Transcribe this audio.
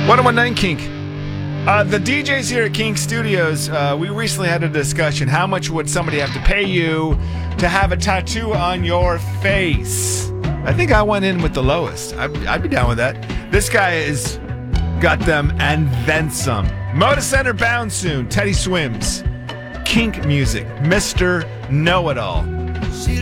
1019 Kink. The DJs here at Kink Studios, we recently had a discussion. How much would somebody have to pay you to have a tattoo on your face? I think I went in with the lowest. I'd be down with that. This guy is got them and then some. Moda Center bound soon. Teddy Swims. Kink music. Mr. Know-It-All.